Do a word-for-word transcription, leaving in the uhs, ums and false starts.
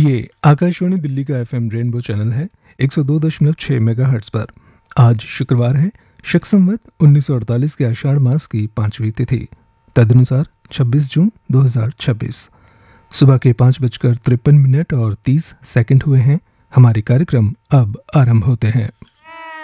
ये आकाशवाणी दिल्ली का FM rainbow channel है एक सौ दो दशमलव छह मेगाहर्ट्ज पर। आज शुक्रवार है, शक संवत उन्नीस सौ अड़तालीस के आषाढ़ मास की पांचवी तिथि, तदनुसार छब्बीस जून दो हज़ार छब्बीस। सुबह के पाँच बजकर तिरपन मिनट और तीस सेकंड हुए हैं। हमारे कार्यक्रम अब आरंभ होते हैं।